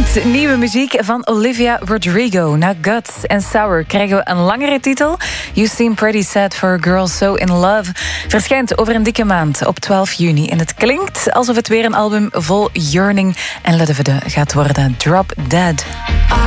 Met nieuwe muziek van Olivia Rodrigo. Na Guts and Sour krijgen we een langere titel. You Seem Pretty Sad for a Girl So In Love. Verschijnt over een dikke maand op 12 juni. En het klinkt alsof het weer een album vol yearning en liefde gaat worden. Drop Dead.